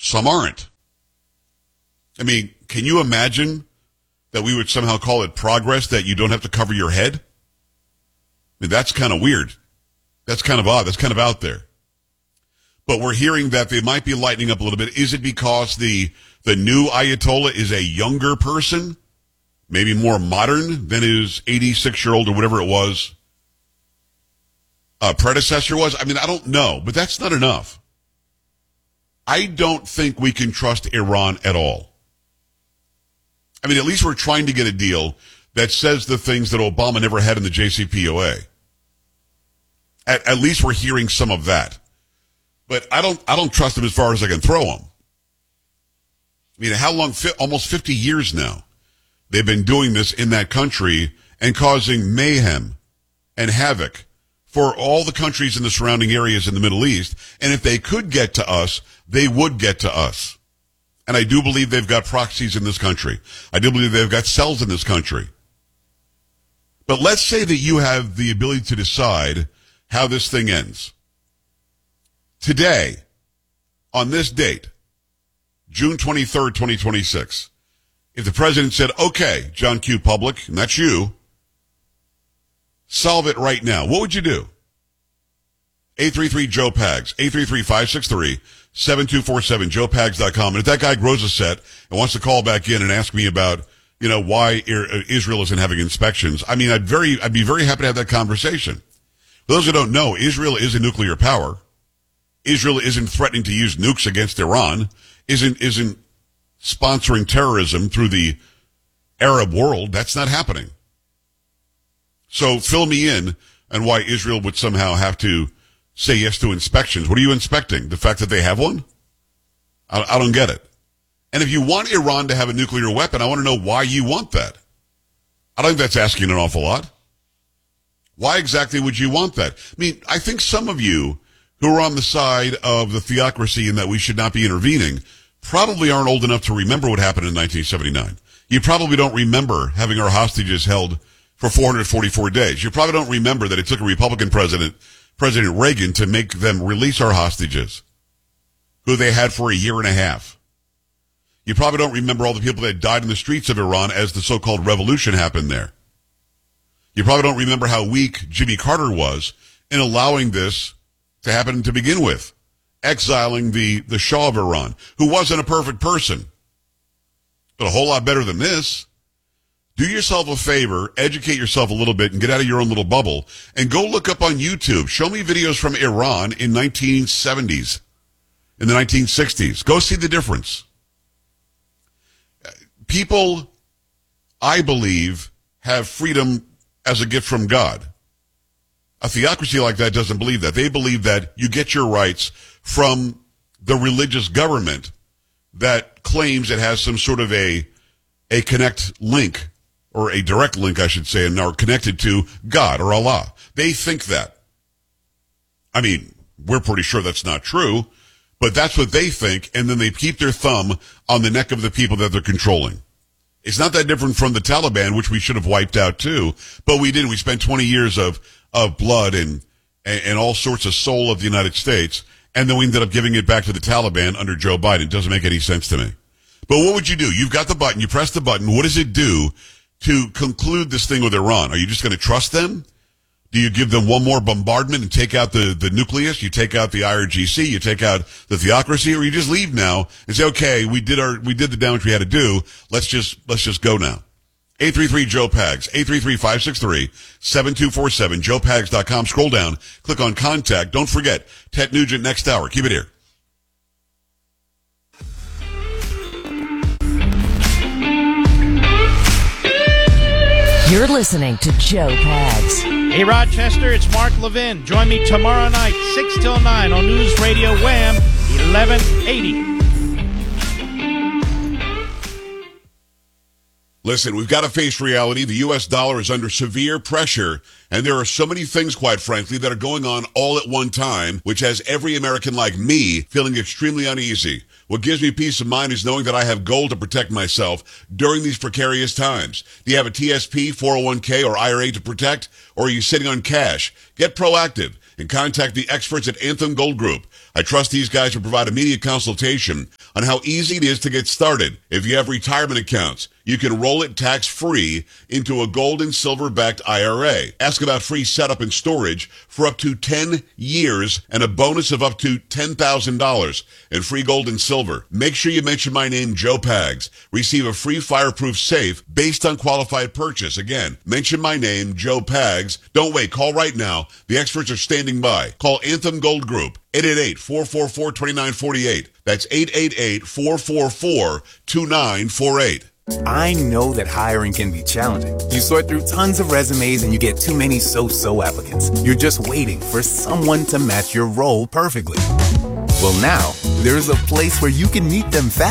Some aren't. I mean, can you imagine that we would somehow call it progress that you don't have to cover your head? I mean, that's kind of weird. That's kind of odd. That's kind of out there. But we're hearing that they might be lightening up a little bit. Is it because the new Ayatollah is a younger person? Maybe more modern than his 86-year-old or whatever it was predecessor was? I mean, I don't know, but that's not enough. I don't think we can trust Iran at all. I mean, at least we're trying to get a deal that says the things that Obama never had in the JCPOA. At least we're hearing some of that. But I don't trust them as far as I can throw them. I mean, how long? Almost 50 years now. They've been doing this in that country and causing mayhem and havoc for all the countries in the surrounding areas in the Middle East. And if they could get to us, they would get to us. And I do believe they've got proxies in this country. I do believe they've got cells in this country. But let's say that you have the ability to decide how this thing ends. Today, on this date, June 23rd, 2026, if the president said, okay, John Q. Public, and that's you, solve it right now, what would you do? 833-JOE-PAGS, 833-563-7247, joepags.com. And if that guy grows a set and wants to call back in and ask me about, why Israel isn't having inspections, I mean, I'd be very happy to have that conversation. For those who don't know, Israel is a nuclear power. Israel isn't threatening to use nukes against Iran, isn't sponsoring terrorism through the Arab world. That's not happening. So fill me in on why Israel would somehow have to say yes to inspections. What are you inspecting? The fact that they have one? I don't get it. And if you want Iran to have a nuclear weapon, I want to know why you want that. I don't think that's asking an awful lot. Why exactly would you want that? I mean, I think some of you who are on the side of the theocracy and that we should not be intervening probably aren't old enough to remember what happened in 1979. You probably don't remember having our hostages held for 444 days. You probably don't remember that it took a Republican President Reagan, to make them release our hostages, who they had for a year and a half. You probably don't remember all the people that died in the streets of Iran as the so-called revolution happened there. You probably don't remember how weak Jimmy Carter was in allowing this to happen to begin with, exiling the Shah of Iran, who wasn't a perfect person, but a whole lot better than this. Do yourself a favor, educate yourself a little bit, and get out of your own little bubble, and go look up on YouTube. Show me videos from Iran in 1970s, in the 1960s. Go see the difference. People, I believe, have freedom as a gift from God. A theocracy like that doesn't believe that. They believe that you get your rights from the religious government that claims it has some sort of a connect link, or a direct link, I should say, and are connected to God or Allah. They think that. I mean, we're pretty sure that's not true, but that's what they think, and then they keep their thumb on the neck of the people that they're controlling. It's not that different from the Taliban, which we should have wiped out too, but we didn't. We spent 20 years of blood and all sorts of soul of the United States, and then we ended up giving it back to the Taliban under Joe Biden. It doesn't make any sense to me. But what would you do? You've got the button. You press the button. What does it do to conclude this thing with Iran? Are you just going to trust them? Do you give them one more bombardment and take out the nucleus? You take out the IRGC? You take out the theocracy? Or you just leave now and say, okay, we did the damage we had to do. Let's just go now. 833-JOE-PAGS, 833-563-7247, joepags.com. Scroll down, click on contact. Don't forget, Ted Nugent next hour. Keep it here. You're listening to Joe Pags. Hey, Rochester, it's Mark Levin. Join me tomorrow night, 6 till 9 on News Radio Wham, 1180. Listen, we've got to face reality. The U.S. dollar is under severe pressure, and there are so many things, quite frankly, that are going on all at one time, which has every American like me feeling extremely uneasy. What gives me peace of mind is knowing that I have gold to protect myself during these precarious times. Do you have a TSP, 401k, or IRA to protect, or are you sitting on cash? Get proactive and contact the experts at Anthem Gold Group. I trust these guys to provide immediate consultation on how easy it is to get started. If you have retirement accounts, you can roll it tax-free into a gold and silver-backed IRA. Ask about free setup and storage for up to 10 years and a bonus of up to $10,000 in free gold and silver. Make sure you mention my name, Joe Pags. Receive a free fireproof safe based on qualified purchase. Again, mention my name, Joe Pags. Don't wait. Call right now. The experts are standing by. Call Anthem Gold Group, 888-444-2948. That's 888-444-2948. I know that hiring can be challenging. You sort through tons of resumes and you get too many so-so applicants. You're just waiting for someone to match your role perfectly. Well, now, there's a place where you can meet them fast.